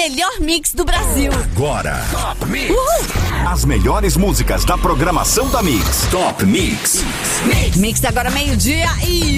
melhor mix do Brasil. Agora, Top Mix. As melhores músicas da programação da Mix. Top Mix. Mix agora 12:00 e